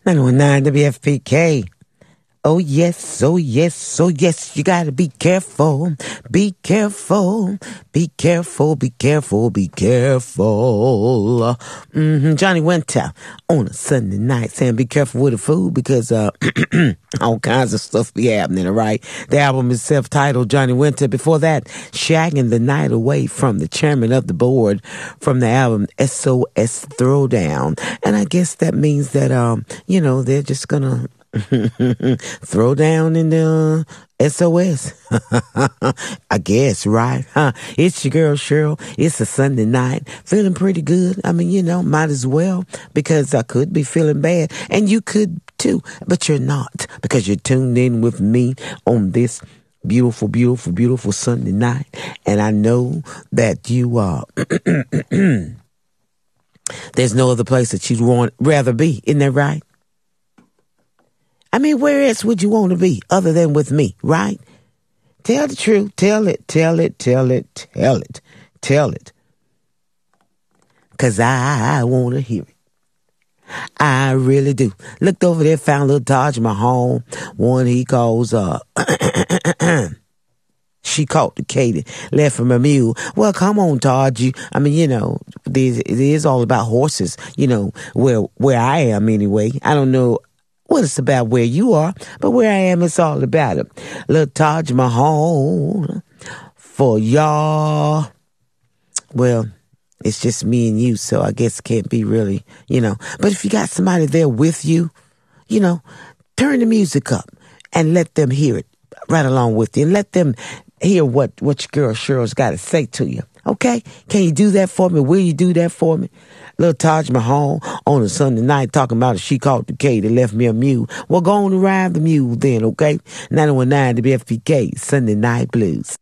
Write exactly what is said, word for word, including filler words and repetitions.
nine one nine W F P K. Oh yes, oh yes, oh yes, you gotta be careful, be careful, be careful, be careful, be careful. Mm-hmm. Johnny Winter on a Sunday night saying be careful with the food because uh, all kinds of stuff be happening, all right? The album is self-titled Johnny Winter. Before that, Shagging the Night Away from the chairman of the board from the album S O S Throwdown. And I guess that means that, um, you know, they're just gonna throw down in the uh, S O S. I guess, right? Huh? It's your girl Cheryl. It's a Sunday night. Feeling pretty good. I mean, you know, might as well because I could be feeling bad. And you could too, but you're not because you're tuned in with me on this beautiful, beautiful, beautiful Sunday night. And I know that you are. There's no other place that you'd want rather be. Isn't that right? I mean, where else would you want to be other than with me, right? Tell the truth. Tell it, tell it, tell it, tell it, tell it. Because I want to hear it. I really do. Looked over there, found little Taj Mahal, one he calls, uh, she caught the Katie, left from a mule. Well, come on, Taj. You, I mean, you know, it is all about horses, you know, where, where I am anyway. I don't know. Well, it's about where you are, but where I am, it's all about it. Little Taj Mahal for y'all. Well, it's just me and you, so I guess it can't be really, you know. But if you got somebody there with you, you know, turn the music up and let them hear it right along with you. And let them hear what, what your girl Cheryl's got to say to you. Okay? Can you do that for me? Will you do that for me? Little Taj Mahal on a Sunday night talking about she caught the K that left me a mule. Well, go on and ride the mule then, okay? nine one nine W F P K, Sunday Night Blues.